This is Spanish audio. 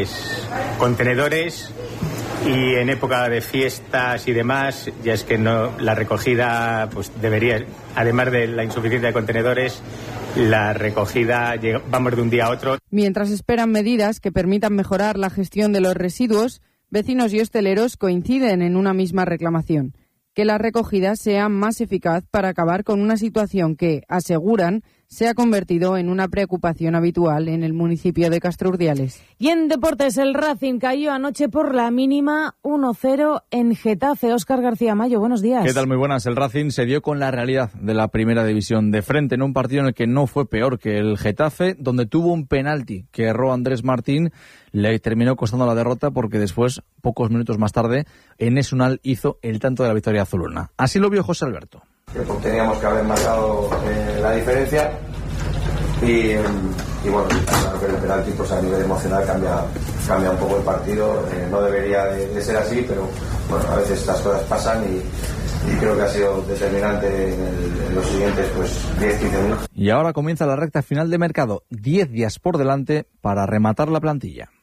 pues contenedores, y en época de fiestas y demás, ya es que no, la recogida pues debería, además de la insuficiencia de contenedores, la recogida vamos de un día a otro. Mientras esperan medidas que permitan mejorar la gestión de los residuos, vecinos y hosteleros coinciden en una misma reclamación: que la recogida sea más eficaz para acabar con una situación que, aseguran, se ha convertido en una preocupación habitual en el municipio de Castrurdiales. Y en deportes, el Racing cayó anoche por la mínima 1-0 en Getafe. Óscar García Mayo, buenos días. ¿Qué tal? Muy buenas. El Racing se dio con la realidad de la primera división de frente en un partido en el que no fue peor que el Getafe, donde tuvo un penalti que erró Andrés Martín. Le terminó costando la derrota porque después, pocos minutos más tarde, Enes Unal hizo el tanto de la victoria azulona. Así lo vio José Alberto. Teníamos que haber marcado la diferencia y bueno, claro que el penalti pues a nivel emocional cambia un poco el partido. No debería de ser así, pero bueno, a veces estas cosas pasan y creo que ha sido determinante en los siguientes 10-15 minutos. Y ahora comienza la recta final de mercado, 10 días por delante para rematar la plantilla.